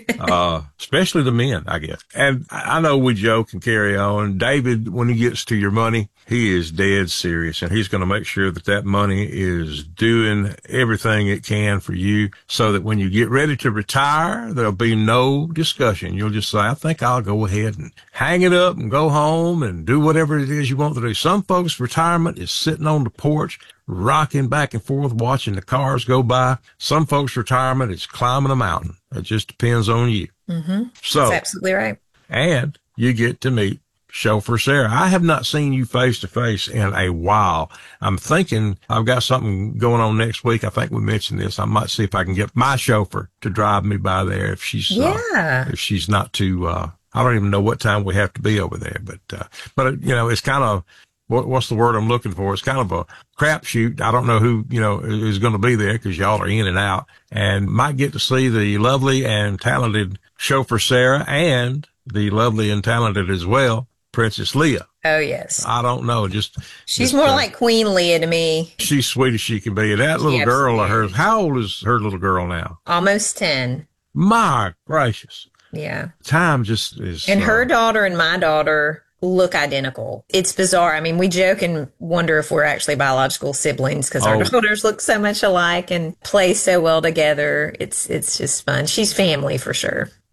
uh, especially the men, I guess. And I know we joke and carry on. David, when he gets to your money, he is dead serious, and he's going to make sure that that money is doing everything it can for you so that when you get ready to retire, there'll be no discussion. You'll just say, I think I'll go ahead and hang it up and go home and do whatever it is you want to do. Some folks' retirement is sitting on the porch, rocking back and forth, watching the cars go by. Some folks' retirement is climbing a mountain. It just depends on you. Mm-hmm. So, that's absolutely right. And you get to meet Chauffeur Sarah. I have not seen you face to face in a while. I'm thinking I've got something going on next week. I think we mentioned this. I might see if I can get my chauffeur to drive me by there if she's, yeah. uh, if she's not too, uh, I don't even know what time we have to be over there, but, uh, but, you know, it's kind of, what, what's the word I'm looking for? It's kind of a crapshoot. I don't know who, you know, is going to be there because y'all are in and out, and might get to see the lovely and talented Chauffeur Sarah and the lovely and talented as well, Princess Leah. Oh, yes. I don't know. Just She's just, more uh, like Queen Leah to me. She's sweet as she can be. That little She girl of absolutely hers, how old is her little girl now? Almost ten. My gracious. Yeah. Time just is. And uh, her daughter and my daughter look identical. It's bizarre. I mean, we joke and wonder if we're actually biological siblings because our Oh. daughters look so much alike and play so well together. It's, it's just fun. She's family for sure. Well,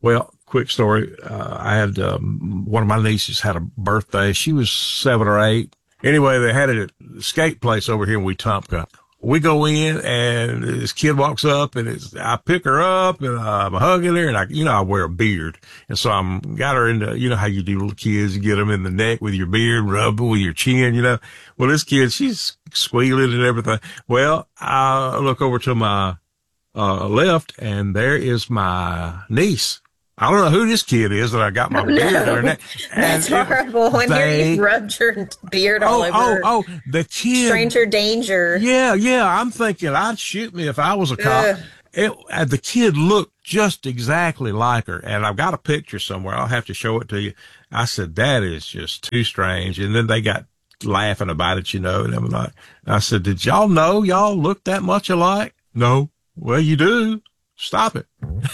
quick story. Uh, I had um, one of my nieces had a birthday. She was seven or eight. Anyway, they had it at the skate place over here in Wetumpka. We go in and this kid walks up and it's, I pick her up and I'm hugging her and I, you know, I wear a beard. And so I'm got her into, you know how you do little kids, you get them in the neck with your beard, rub them with your chin, you know. Well, this kid, she's squealing and everything. Well, I look over to my, uh, left and there is my niece. I don't know who this kid is that I got my Oh, beard no. in her neck. That's And horrible. When they- you rubbed your beard all Oh, over. oh, oh, the kid. Stranger danger. Yeah, yeah. I'm thinking I'd shoot me if I was a cop. Ugh. It, uh, the kid looked just exactly like her. And I've got a picture somewhere. I'll have to show it to you. I said, that is just too strange. And then they got laughing about it, you know, and I'm like, I said, did y'all know y'all look that much alike? No. Well, you do. Stop it.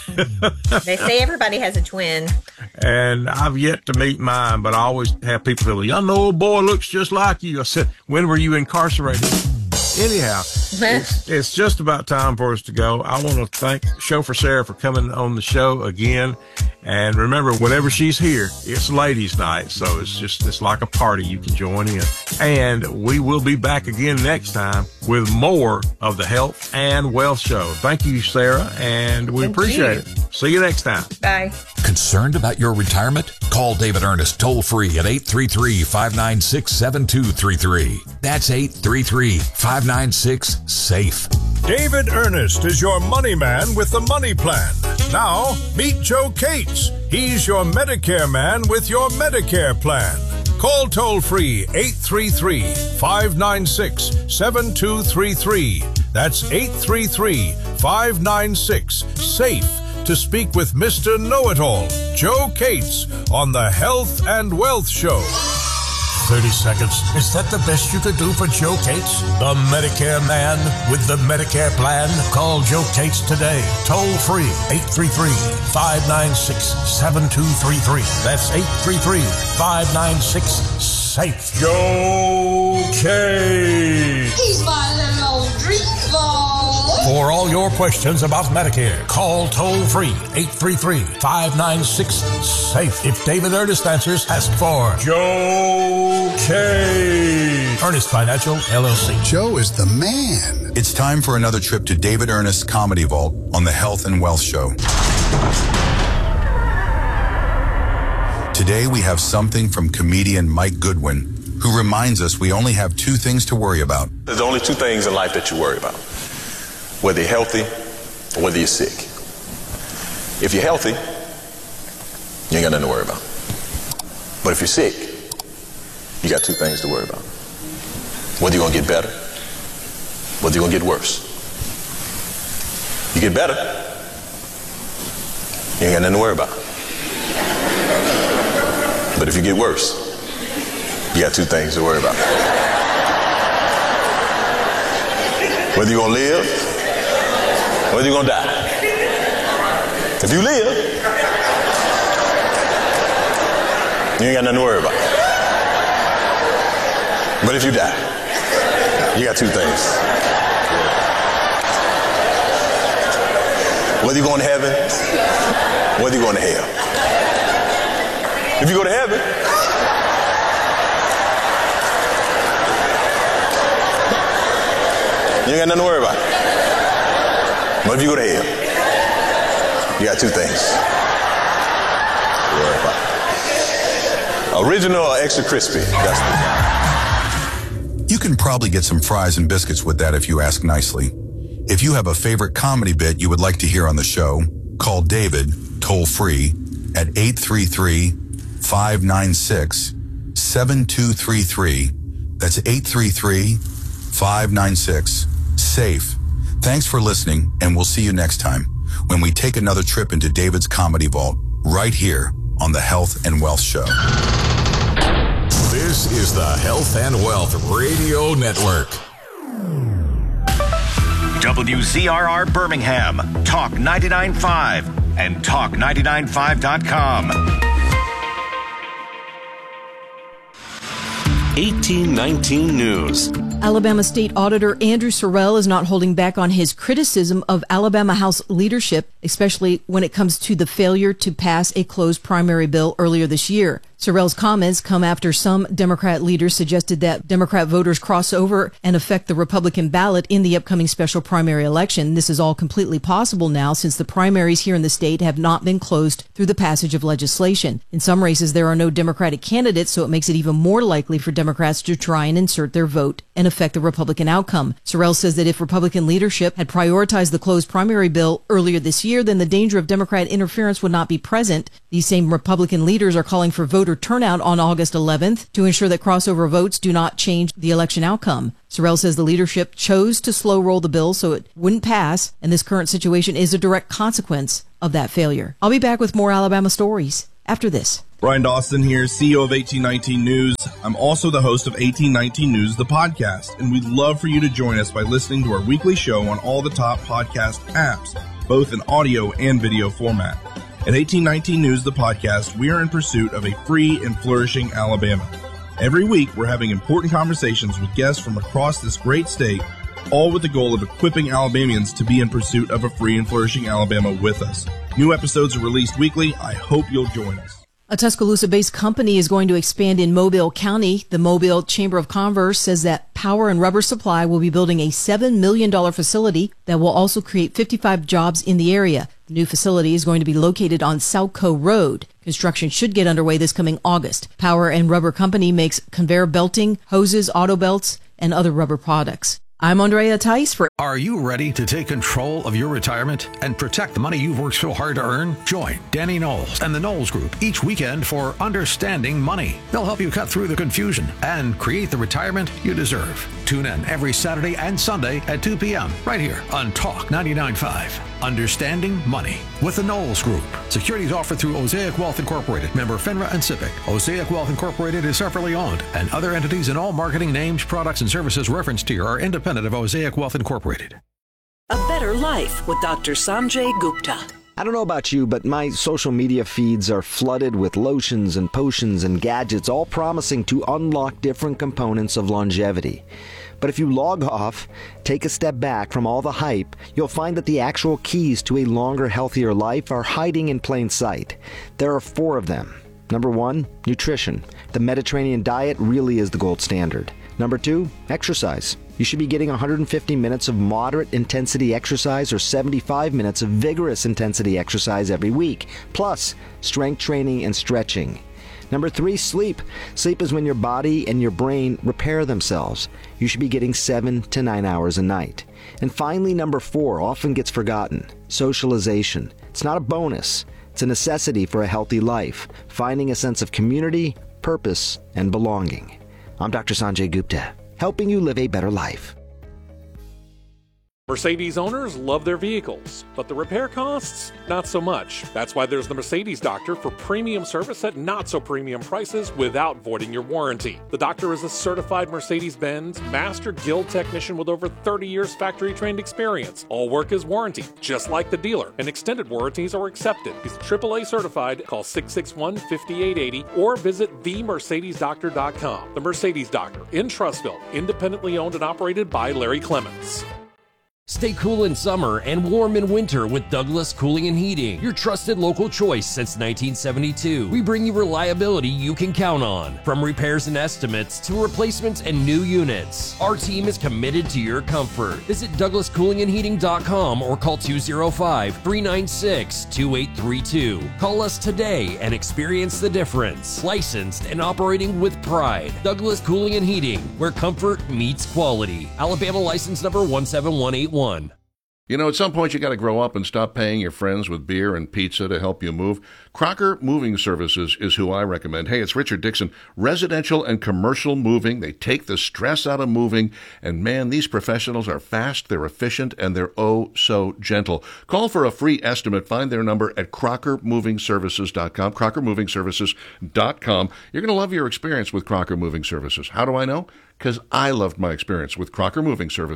They say everybody has a twin. And I've yet to meet mine, but I always have people tell me, y'all know old boy looks just like you. I said, when were you incarcerated? Anyhow, it's, it's just about time for us to go. I want to thank Chauffeur Sarah for coming on the show again. And remember, whenever she's here, it's ladies' night. So it's just, it's like a party. You can join in. And we will be back again next time with more of the Health and Wealth Show. Thank you, Sarah. And we Thank appreciate you. it. See you next time. Bye. Concerned about your retirement? Call David Ernest toll free at eight three three, five nine six, seven two three three. That's eight three three, five nine six, SAFE. David Ernest is your money man with the money plan. Now, meet Joe Cates. He's your Medicare man with your Medicare plan. Call toll-free eight three three, five nine six, seven two three three. That's eight three three, five nine six, SAFE to speak with Mister Know-It-All, Joe Cates, on the Health and Wealth Show. thirty seconds. Is that the best you could do for Joe Cates? The Medicare man with the Medicare plan? Call Joe Cates today. Toll free, eight three three, five nine six, seven two three three. That's eight three three, five nine six, SAFE. Joe Cates. He's my little old dream ball. For all your questions about Medicare, call toll free, eight three three, five nine six, SAFE. If David Ernest answers, ask for Joe Cates. Ernest Financial, L L C. Joe is the man. It's time for another trip to David Ernest's Comedy Vault on the Health and Wealth Show. Today we have something from comedian Mike Goodwin, who reminds us we only have two things to worry about. There's only two things in life that you worry about. Whether you're healthy or whether you're sick. If you're healthy, you ain't got nothing to worry about. But if you're sick, you got two things to worry about. Whether you're going to get better, whether you're going to get worse. You get better, you ain't got nothing to worry about. But if you get worse, you got two things to worry about. Whether you're going to live, whether you're going to die. If you live, you ain't got nothing to worry about. But if you die, you got two things. Whether you're going to heaven, whether you're going to hell. If you go to heaven, you ain't got nothing to worry about. But if you go to hell, you got two things to worry about. Original or extra crispy? That's the You can probably get some fries and biscuits with that if you ask nicely. If you have a favorite comedy bit you would like to hear on the show, call David toll free at eight three three, five nine six, seven two three three. That's eight three three, five nine six, SAFE. Thanks for listening, and we'll see you next time when we take another trip into David's Comedy Vault right here on the Health and Wealth Show. This is the Health and Wealth Radio Network. W Z R R Birmingham, Talk ninety-nine point five, and talk ninety-nine five dot com. eighteen nineteen News. Alabama State Auditor Andrew Sorrell is not holding back on his criticism of Alabama House leadership, especially when it comes to the failure to pass a closed primary bill earlier this year. Sorrell's comments come after some Democrat leaders suggested that Democrat voters cross over and affect the Republican ballot in the upcoming special primary election. This is all completely possible now since the primaries here in the state have not been closed through the passage of legislation. In some races, there are no Democratic candidates, so it makes it even more likely for Democrats to try and insert their vote and affect the Republican outcome. Sorrell says that if Republican leadership had prioritized the closed primary bill earlier this year, then the danger of Democrat interference would not be present. These same Republican leaders are calling for voter turnout on August eleventh to ensure that crossover votes do not change the election outcome. Sorrell says the leadership chose to slow roll the bill so it wouldn't pass, and this current situation is a direct consequence of that failure. I'll be back with more Alabama stories after this. Brian Dawson here, C E O of eighteen nineteen News. I'm also the host of eighteen nineteen News, the podcast, and we'd love for you to join us by listening to our weekly show on all the top podcast apps, both in audio and video format. At eighteen nineteen News, the podcast, we are in pursuit of a free and flourishing Alabama. Every week, we're having important conversations with guests from across this great state, all with the goal of equipping Alabamians to be in pursuit of a free and flourishing Alabama with us. New episodes are released weekly. I hope you'll join us. A Tuscaloosa-based company is going to expand in Mobile County. The Mobile Chamber of Commerce says that Power and Rubber Supply will be building a seven million dollars facility that will also create fifty-five jobs in the area. The new facility is going to be located on Southco Road. Construction should get underway this coming August. Power and Rubber Company makes conveyor belting, hoses, auto belts, and other rubber products. I'm Andrea Tice for... Are you ready to take control of your retirement and protect the money you've worked so hard to earn? Join Danny Knowles and the Knowles Group each weekend for Understanding Money. They'll help you cut through the confusion and create the retirement you deserve. Tune in every Saturday and Sunday at two p.m. right here on Talk ninety-nine point five. Understanding Money with the Knowles Group. Securities offered through Osaic Wealth Incorporated, member FINRA and SIPC. Osaic Wealth Incorporated is separately owned, and other entities and all marketing names, products, and services referenced here are independent of Osaic Wealth Incorporated. A Better Life with Doctor Sanjay Gupta. I don't know about you, but my social media feeds are flooded with lotions and potions and gadgets, all promising to unlock different components of longevity. But if you log off, take a step back from all the hype, you'll find that the actual keys to a longer, healthier life are hiding in plain sight. There are four of them. Number one, nutrition. The Mediterranean diet really is the gold standard. Number two, exercise. You should be getting one hundred fifty minutes of moderate intensity exercise or seventy-five minutes of vigorous intensity exercise every week, plus strength training and stretching. Number three, sleep. Sleep is when your body and your brain repair themselves. You should be getting seven to nine hours a night. And finally, number four, often gets forgotten, socialization. It's not a bonus. It's a necessity for a healthy life, finding a sense of community, purpose, and belonging. I'm Doctor Sanjay Gupta, helping you live a better life. Mercedes owners love their vehicles, but the repair costs, not so much. That's why there's the Mercedes Doctor for premium service at not so premium prices without voiding your warranty. The Doctor is a certified Mercedes-Benz Master Guild technician with over thirty years factory-trained experience. All work is warranty, just like the dealer, and extended warranties are accepted. He's triple A certified. Call six six one, five eight eight zero or visit the mercedes doctor dot com. The Mercedes Doctor in Trussville, independently owned and operated by Larry Clements. Stay cool in summer and warm in winter with Douglas Cooling and Heating, your trusted local choice since nineteen seventy-two. We bring you reliability you can count on, from repairs and estimates to replacements and new units. Our team is committed to your comfort. Visit douglas cooling and heating dot com or call two oh five, three nine six, two eight three two. Call us today and experience the difference. Licensed and operating with pride. Douglas Cooling and Heating, where comfort meets quality. Alabama license number one seven one eight one. One. You know, at some point you got to grow up and stop paying your friends with beer and pizza to help you move. Crocker Moving Services is who I recommend. Hey, it's Richard Dixon. Residential and commercial moving. They take the stress out of moving. And man, these professionals are fast, they're efficient, and they're oh so gentle. Call for a free estimate. Find their number at crocker moving services dot com. crocker moving services dot com. You're going to love your experience with Crocker Moving Services. How do I know? Because I loved my experience with Crocker Moving Services.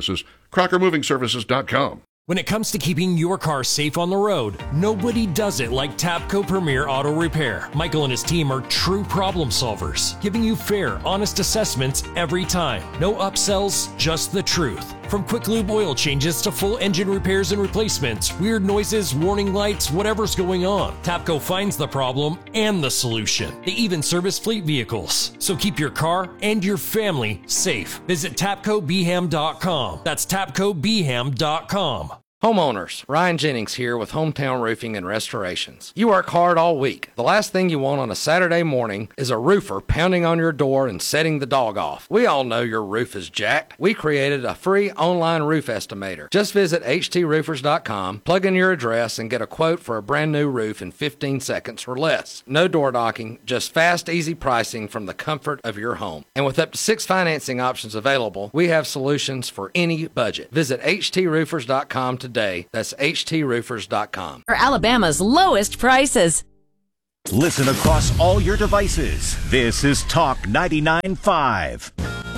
crocker moving services dot com. When it comes to keeping your car safe on the road, nobody does it like Tapco Premier Auto Repair. Michael and his team are true problem solvers, giving you fair, honest assessments every time. No upsells, just the truth. From quick lube oil changes to full engine repairs and replacements, weird noises, warning lights, whatever's going on, Tapco finds the problem and the solution. They even service fleet vehicles. So keep your car and your family safe. Visit tapco b ham dot com. That's tapco b ham dot com. Homeowners, Ryan Jennings here with Hometown Roofing and Restorations. You work hard all week. The last thing you want on a Saturday morning is a roofer pounding on your door and setting the dog off. We all know your roof is jacked. We created a free online roof estimator. Just visit h t roofers dot com, plug in your address, and get a quote for a brand new roof in fifteen seconds or less. No door knocking, just fast, easy pricing from the comfort of your home. And with up to six financing options available, we have solutions for any budget. Visit h t roofers dot com today. Today. That's h t roofers dot com. For Alabama's lowest prices. Listen across all your devices. This is Talk ninety-nine point five.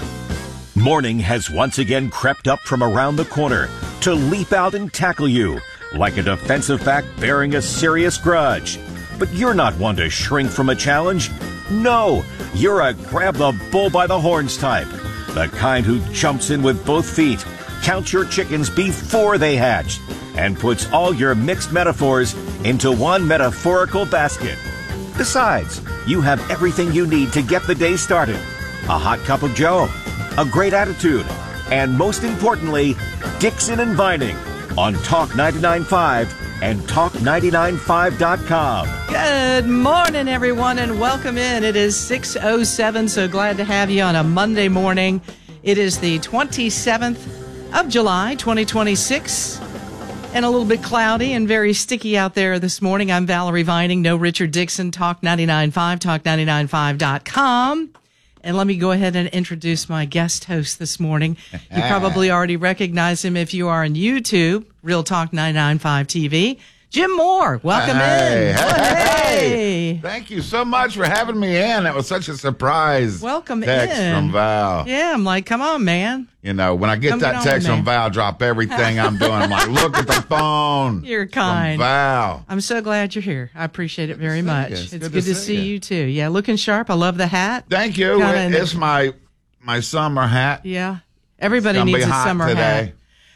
Morning has once again crept up from around the corner to leap out and tackle you like a defensive back bearing a serious grudge. But you're not one to shrink from a challenge. No, you're a grab the bull by the horns type. The kind who jumps in with both feet, counts your chickens before they hatch, and puts all your mixed metaphors into one metaphorical basket. Besides, you have everything you need to get the day started. A hot cup of joe, a great attitude, and most importantly, Dixon and Vining on Talk ninety-nine point five and talk ninety-nine point five dot com. Good morning, everyone, and welcome in. It is six oh seven, so glad to have you on a Monday morning. It is the twenty-seventh of July, twenty twenty-six, and a little bit cloudy and very sticky out there this morning. I'm Valerie Vining, no Richard Dixon, Talk ninety-nine point five, talk ninety-nine point five dot com. And let me go ahead and introduce my guest host this morning. You probably already recognize him if you are on YouTube, Real Talk ninety-nine point five T V. Jim Moore, welcome hey, in. Hey, hey. Thank you so much for having me in. That was such a surprise. Welcome text in. from Val. Yeah, I'm like, come on, man. You know, when I get Come that get text on, from Val, drop everything I'm doing. I'm like, look at the phone. You're kind. From Val. I'm so glad you're here. I appreciate it very much. You. It's, It's good, good to, to see see you. too. Yeah, looking sharp. I love the hat. Thank you. Kinda- It's my my summer hat. Yeah. Everybody It's gonna needs be a hot summer today. hat.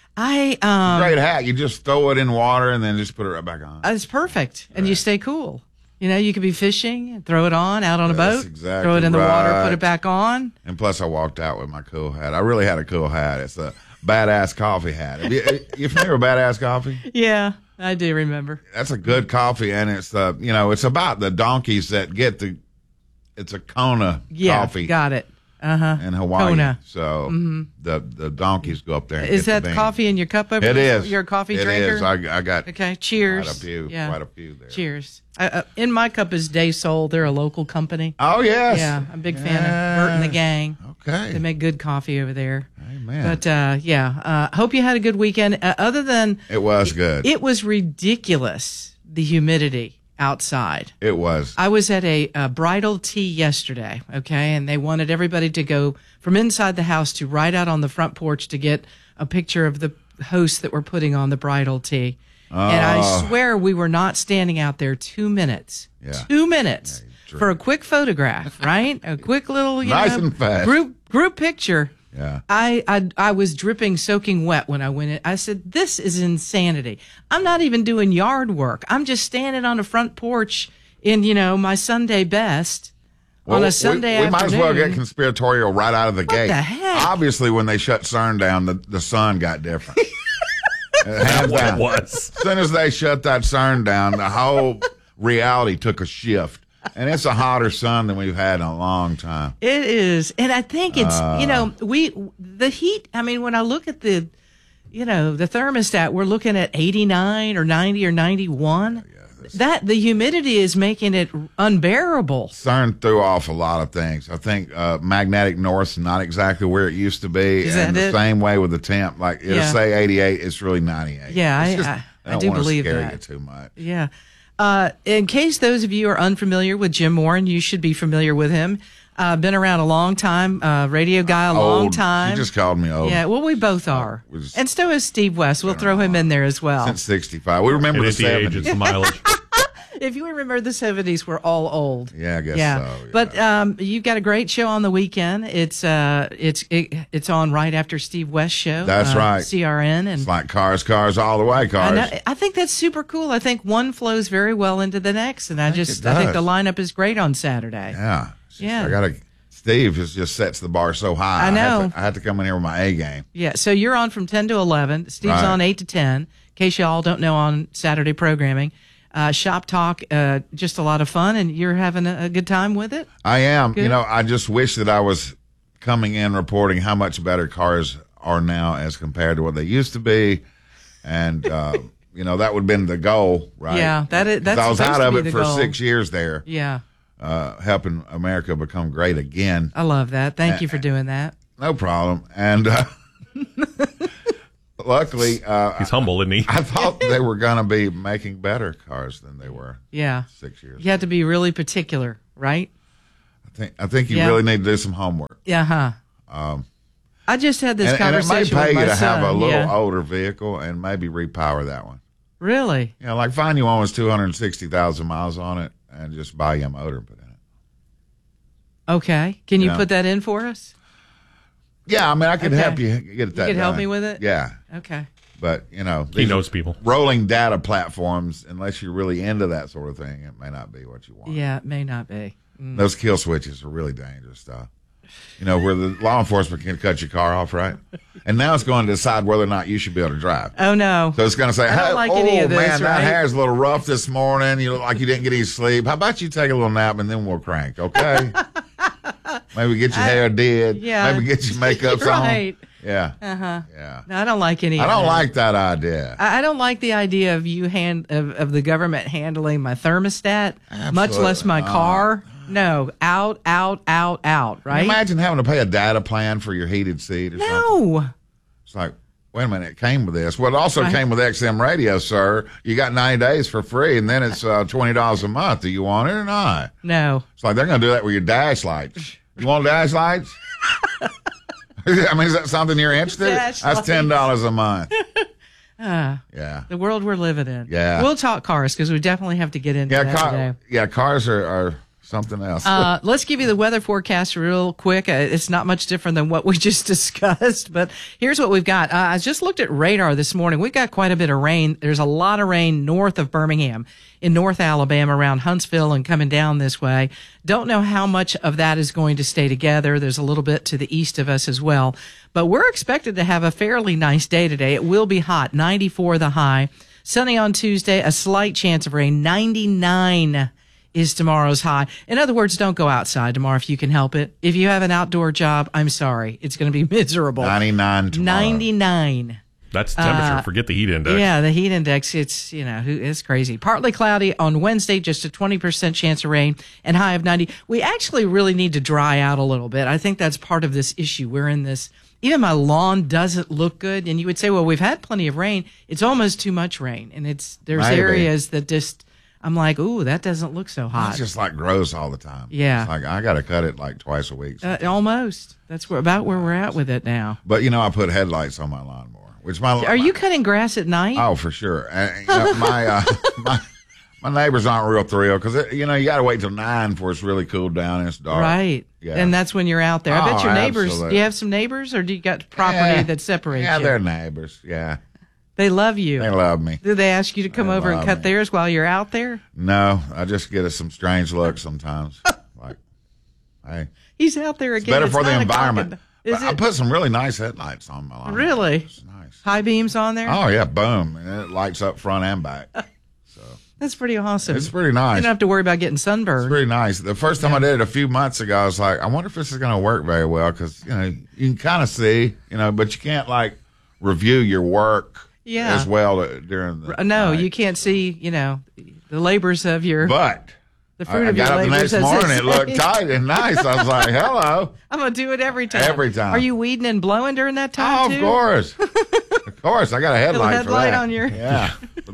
I um Great hat. You just throw it in water and then just put it right back on. It's perfect. And you stay cool. You know, you could be fishing, throw it on out on a That's boat, exactly throw it in the water, right. put it back on. And plus, I walked out with my cool hat. I really had a cool hat. It's a Badass Coffee hat. Have you, you familiar with Badass Coffee? Yeah, I do remember. That's a good coffee, and it's uh, you know, it's about the donkeys that get the. It's a Kona Yeah, coffee. got it. Uh huh. In Hawaii, Kona. so Mhm. the the donkeys go up there. And Is get that the beans. coffee in your cup over It there? is. You're a coffee It drinker? is. I, I got Okay, cheers. Quite a few. Yeah. Quite a few there. Cheers. I, uh, in my cup is Day Soul. They're a local company. Oh yes. Yeah, I'm a big fan of Bert and the gang. Okay. They make good coffee over there. Amen. But uh, yeah, uh, hope you had a good weekend. Uh, other than It was good. it was ridiculous, the humidity outside. It was. I was at a, a bridal tea yesterday, okay, and they wanted everybody to go from inside the house to right out on the front porch to get a picture of the hosts that were putting on the bridal tea. And I Oh. swear we were not standing out there two minutes. Yeah. Two minutes for a quick photograph, right? A quick little, you Nice know, and fast. group group picture. Yeah. I, I I was dripping, soaking wet when I went in. I said, "This is insanity. I'm not even doing yard work. I'm just standing on the front porch in, you know, my Sunday best on a Sunday we, we might afternoon." as well get conspiratorial right out of the gate. the heck? Obviously, when they shut CERN down, the, the sun got different. Hands what it down. was. As soon as they shut that CERN down, the whole reality took a shift. And it's a hotter sun than we've had in a long time. It is. And I think it's, Uh, you know, we, the heat, I mean, when I look at the, you know, the thermostat, we're looking at eighty-nine or ninety or ninety-one. That, the humidity is making it unbearable. CERN threw off a lot of things. I think uh, magnetic north's not exactly where it used to be. Is and that the it? same way with the temp. Like, it'll Yeah. say eighty-eight, it's really ninety-eight. Yeah, It's I, just- I, I don't do wanna believe scare that. you too much. Yeah. Uh, in case those of you are unfamiliar with Jim Moore, and you should be familiar with him, Uh, been around a long time, uh, radio guy a long Old. time. You just called me old. Yeah, well, we both are. And so is Steve West. We'll throw him in there as well. Since sixty-five. We remember It the is the age, seventies. it's the mileage. If you remember the seventies, we're all old. Yeah, I guess yeah. so. Yeah. But um, you've got a great show on the weekend. It's uh, it's it, it's on right after Steve West's show. That's uh, right. C R N. And It's like cars, cars, all the way, I, cars. know, I think that's super cool. I think one flows very well into the next. And I, I think just, it I think does. the lineup is great on Saturday. Yeah. Yeah. I got to. Steve just, just sets the bar so high. I know. I have, to, I have to come in here with my A game. Yeah, so you're on from ten to eleven. Steve's Right. on eight to ten. In case y'all don't know on Saturday programming. Uh, Shop Talk, uh, just a lot of fun, and you're having a, a good time with it? I am. Good. You know, I just wish that I was coming in reporting how much better cars are now as compared to what they used to be. And, uh, you know, that would have been the goal, right? Yeah, that is, 'Cause that's I was supposed out to of be it the for goal. six years there, Yeah, uh, helping America become great again. I love that. Thank Uh, you for doing that. No problem. And uh, luckily, uh, He's humble, isn't he? I thought they were going to be making better cars than they were. Yeah. Six years. You have to be really particular, right? I think I think you Yeah. really need to do some homework. Yeah, huh. Um, I just had this and, and it may conversation pay with you my to son. have a little yeah. older vehicle and maybe repower that one. Really? You know, like find you one with two hundred sixty thousand miles on it and just buy you a motor and put in it. Okay. Can you Yeah. put that in for us? Yeah, I mean, I could Okay. help you get that You could help done. me with it? Yeah. Okay. But, you know, He these knows people. rolling data platforms, unless you're really into that sort of thing, it may not be what you want. Yeah, it may not be. Mm. Those kill switches are really dangerous stuff. You know, where the law enforcement can cut your car off, right? And now it's going to decide whether or not you should be able to drive. Oh, no. So it's going to say, I don't hey, like oh, any of this, man, that right? hair's a little rough this morning. You look like you didn't get any sleep. How about you take a little nap and then we'll crank, okay? Maybe get your I- hair did. yeah. Maybe get your makeup on. Right. Yeah. Uh-huh. Yeah. No, I don't like any I of don't that. like that idea. I I don't like the idea of you hand of, of the government handling my thermostat, much less my Absolutely. car. No, out, out, out, out. Can you Right? imagine having to pay a data plan for your heated seat or something? No. It's like, wait a minute, it came with this. Well, it also Right. came with X M radio, sir. You got ninety days for free, and then it's uh, twenty dollars a month. Do you want it or not? No. It's like they're going to do that with your dash lights. You want dash lights? I mean, is that something you're interested in? Dash That's ten dollars a month. Uh, Yeah. the world we're living in. Yeah. We'll talk cars because we definitely have to get into Yeah, that car, today. yeah cars are, are something else. Uh, let's give you the weather forecast real quick. Uh, it's not much different than what we just discussed, but here's what we've got. Uh, I just looked at radar this morning. We've got quite a bit of rain. There's a lot of rain north of Birmingham, in North Alabama, around Huntsville and coming down this way. Don't know how much of that is going to stay together. There's a little bit to the east of us as well, but we're expected to have a fairly nice day today. It will be hot, ninety-four the high. Sunny on Tuesday, a slight chance of rain, ninety-nine is tomorrow's high. In other words, don't go outside tomorrow if you can help it. If you have an outdoor job, I'm sorry. It's going to be miserable. ninety-nine tomorrow. ninety-nine. That's temperature. Uh, Forget the heat index. Yeah, the heat index, it's, you know, it's crazy. Partly cloudy on Wednesday, just a twenty percent chance of rain and high of ninety. We actually really need to dry out a little bit. I think that's part of this issue. We're in this, even my lawn doesn't look good. And you would say, well, we've had plenty of rain. It's almost too much rain. And it's, there's Maybe. areas that just, I'm like, ooh, that doesn't look so hot. It's just like gross all the time. Yeah. It's like I got to cut it like twice a week. Uh, almost. That's where, about where we're at with it now. But, you know, I put headlights on my lawnmower, which my Are you cutting grass at night? Oh, for sure. And, you know, my, uh, my my neighbors aren't real thrilled because, you know, you got to wait till nine before it's really cooled down and it's dark. Right. Yeah. And that's when you're out there. I bet Oh, your neighbors, absolutely. do you have some neighbors or do you got property Yeah. that separates Yeah, you? they're neighbors. Yeah. They love you. They love me. Do they ask you to come They over and love cut me. theirs while you're out there? No, I just get some strange looks sometimes. Like, hey, He's out there it's again. better for the nine environment. o'clock in- Is But I it put some really nice headlights on my lawn. really? It's nice. High beams on there? Oh, yeah, boom. And it lights up front and back. That's pretty awesome. It's pretty nice. You don't have to worry about getting It's sunburned. pretty nice. The first time I did it a few months ago, I was like, I wonder if this is going to work very well because, you know, you can kind of see, you know, but you can't, like, review your work Yeah. as well during the No, night. you can't see, you know, the labors of your. But the I, fruit I of your got up the labors. next as they morning, it say. looked tight and nice. I was like, hello. I'm gonna do it every time. Every time. Are you weeding and blowing during that time Oh, too? of course. Of course. I got a headlight, headlight for that. on your- Yeah. For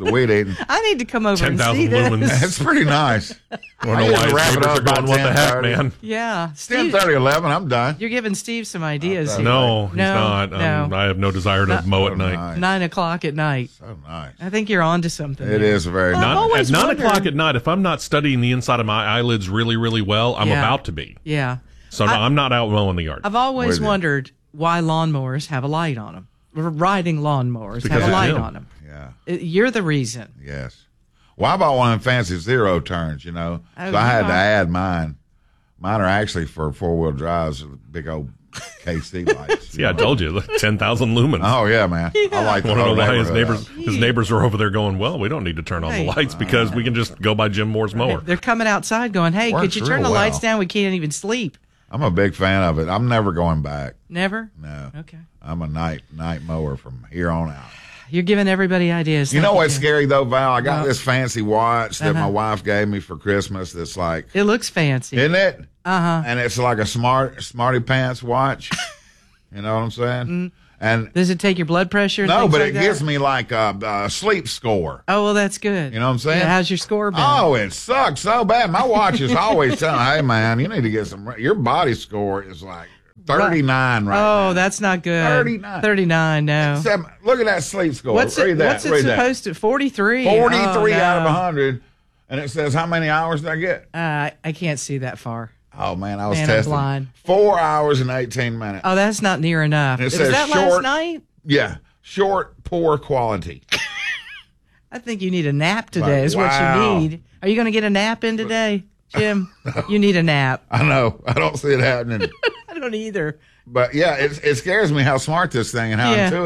the weed eating. I need to come over and see lumens. this. It's pretty nice. I don't know why wrap it up are going, what the heck, man? Yeah. ten thirty, eleven, I'm done. You're giving Steve some ideas here. No, he's no, not. No. Um, I have no desire to Not- mow So at night. nice. Nine o'clock at night. So nice. I think you're on to something. It there. is very Well, I've nice. Not, always at nine wondered- o'clock at night, if I'm not studying the inside of my eyelids really, really well, I'm Yeah. about to be. Yeah. So I- I'm not out mowing the yard. I've always With you. wondered why lawnmowers have a light on them. Riding lawnmowers Because have a of light Jim. on them. Yeah. You're the reason. Yes. Well, I bought one of them fancy zero turns, you know. Oh, so I you had to are- add mine. Mine are actually for four wheel drives, big old K C lights. Yeah, I told you, ten thousand lumens. Oh, yeah, man. I like I the want to know whole why his neighborhood neighbors out. his neighbors are over there going, well, we don't need to turn on Hey. the lights because we can just go by Jim Moore's mower. They're coming outside going, hey, Works could you turn real the lights well. down? We can't even sleep. I'm a big fan of it. I'm never going back. Never? No. Okay. I'm a night night mower from here on out. You're giving everybody ideas. You Thank know what's Jim. scary though, Val? I got Well- this fancy watch that Uh-huh. my wife gave me for Christmas. That's like, It looks fancy. isn't it? Uh huh. And it's like a smart smarty pants watch. You know what I'm saying? And Does it take your blood pressure? and no, things but like it that? gives me like a, a sleep score. Oh, well, that's good. You know what I'm saying? Yeah, how's your score been? Oh, it sucks so bad. My watch is always telling, "Hey, man, you need to get some." Your body score is like thirty-nine right oh, now. that's not good. thirty-nine. thirty-nine, no. Seven- Look at that sleep score. What's Read it, that. what's it Read that. supposed to? forty-three. forty-three Oh, out of no. one hundred. And it says, how many hours did I get? Uh, I can't see that far. Oh, man, I was Man, I'm testing. blind. Four hours and eighteen minutes. Oh, that's not near enough. And it Was says that short- last night? Yeah. Short, poor quality. I think you need a nap today Like, is wow. what you need. Are you going to get a nap in today, Jim? You need a nap. I know. I don't see it happening. I don't either. But, yeah, it, it scares me how smart this thing and how Yeah. intuitive